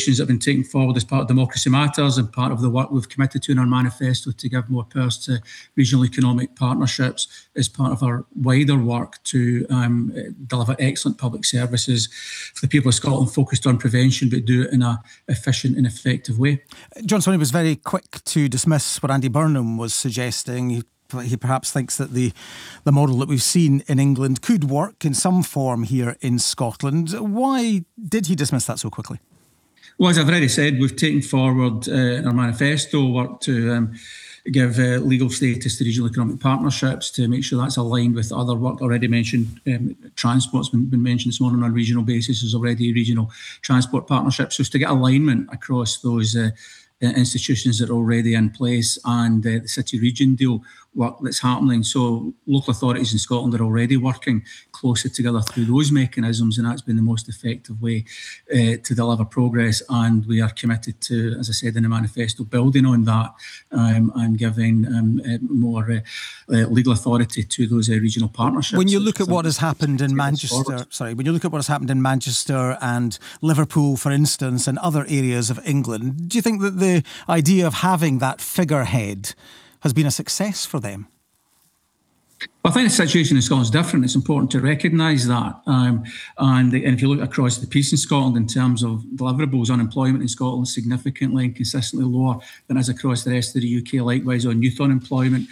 recommendations that have been taken forward as part of Democracy Matters and part of the work we've committed to in our manifesto to give more powers to regional economic partnerships as part of our wider work to deliver excellent public services for the people of Scotland, focused on prevention, but do it in an efficient and effective way. John Swinney was very quick to dismiss what Andy Burnham was suggesting. He perhaps thinks that the model that we've seen in England could work in some form here in Scotland. Why did he dismiss that so quickly? Well, as I've already said, we've taken forward in our manifesto work to give legal status to regional economic partnerships, to make sure that's aligned with other work already mentioned. Transport's been mentioned this morning on a regional basis. There's already regional transport partnerships. So it's to get alignment across those institutions that are already in place, and the city-region deal work that's happening. So local authorities in Scotland are already working closer together through those mechanisms, and that's been the most effective way to deliver progress. And we are committed to, as I said in the manifesto, building on that and giving more legal authority to those regional partnerships. When you look at what has happened in Manchester, when you look at what has happened in Manchester and Liverpool, for instance, and other areas of England, do you think that the idea of having that figurehead has been a success for them? I think the situation in Scotland is different. It's important to recognise that. And if you look across the piece in Scotland in terms of deliverables, unemployment in Scotland is significantly and consistently lower than is across the rest of the UK. Likewise on youth unemployment,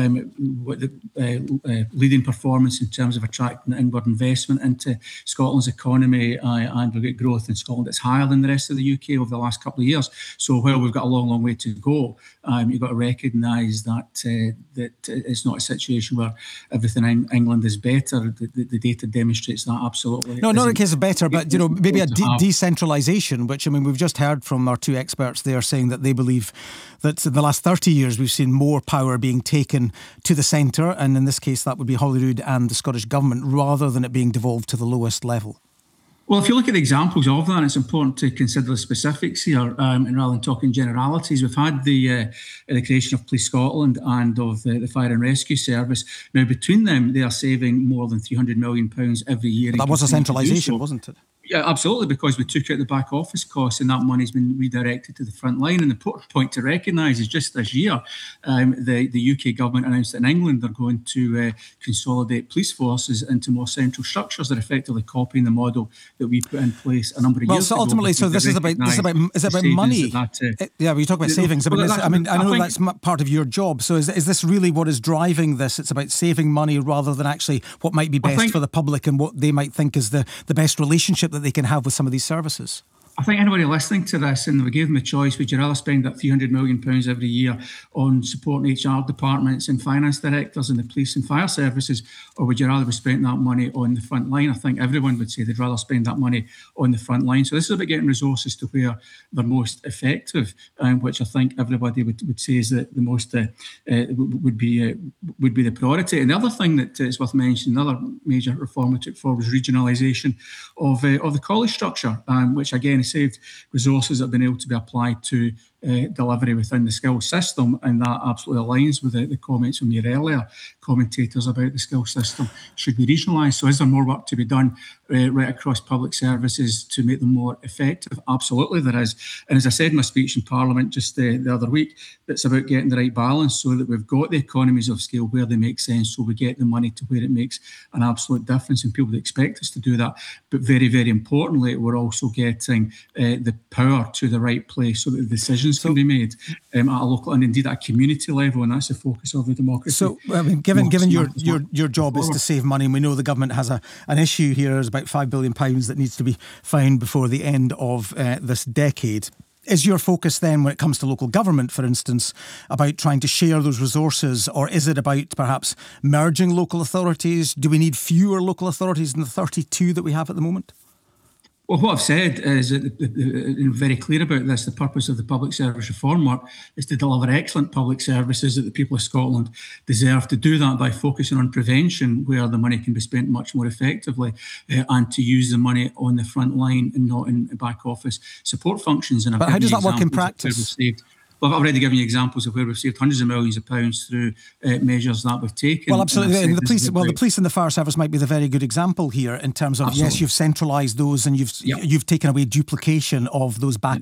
leading performance in terms of attracting inward investment into Scotland's economy, and we've got growth in Scotland that's higher than the rest of the UK over the last couple of years. So while we've got a long, long way to go, you've got to recognise that it's not a situation where everything in England is better. The data demonstrates that absolutely. No, not a case of better, but maybe a decentralisation, which, I mean, we've just heard from our two experts there saying that they believe that in the last 30 years we've seen more power being taken to the centre, and in this case that would be Holyrood and the Scottish Government, rather than it being devolved to the lowest level. Well, if you look at the examples of that, it's important to consider the specifics here, and rather than talking generalities. We've had the creation of Police Scotland and of the Fire and Rescue Service. Now, between them, they are saving more than £300 million every year. But that was a centralisation, wasn't it? Yeah, absolutely, because we took out the back office costs and that money's been redirected to the front line. And the important point to recognise is just this year, the UK government announced that in England they're going to consolidate police forces into more central structures. They're effectively copying the model that we put in place a number of years ago. Well, so ultimately, so this is about money. Yeah, we talk about savings. I know that's part of your job. So is this really what is driving this? It's about saving money rather than actually what might be best for the public and what they might think is the best relationship that they can have with some of these services? I think anybody listening to this, and we gave them a choice, would you rather spend that £300 million every year on supporting HR departments and finance directors and the police and fire services, or would you rather be spending that money on the front line? I think everyone would say they'd rather spend that money on the front line. So this is about getting resources to where they're most effective, which I think everybody would say is the most would be the priority. And the other thing that is worth mentioning, another major reform we took forward, was regionalisation of the college structure, which again saved resources that have been able to be applied to delivery within the skills system, and that absolutely aligns with the comments from your earlier commentators about the skills system should be regionalised. So is there more work to be done right across public services to make them more effective? Absolutely there is. And as I said in my speech in Parliament just the other week, it's about getting the right balance so that we've got the economies of scale where they make sense, so we get the money to where it makes an absolute difference, and people that expect us to do that. But very, very importantly, we're also getting the power to the right place so that the decisions can be made at a local and indeed at a community level, and that's the focus of the democracy. So, I mean, given your job is to save money, and we know the government has an issue here. There's about £5 billion that needs to be found before the end of this decade. Is your focus then, when it comes to local government, for instance, about trying to share those resources, or is it about perhaps merging local authorities? Do we need fewer local authorities than the 32 that we have at the moment? Well, what I've said is very clear about this. The purpose of the public service reform work is to deliver excellent public services that the people of Scotland deserve. To do that by focusing on prevention, where the money can be spent much more effectively, and to use the money on the front line and not in back office support functions. But how does that work in practice? Well, I've already given you examples of where we've saved hundreds of millions of pounds through measures that we've taken. Well, absolutely. And the police and the fire service might be the very good example here in terms of, absolutely. Yes, you've centralised those and you've taken away duplication of those back